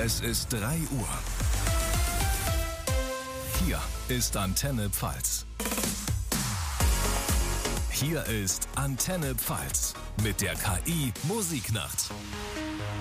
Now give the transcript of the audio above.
Es ist 3 Uhr. Hier ist Antenne Pfalz. Hier ist Antenne Pfalz mit der KI Musiknacht.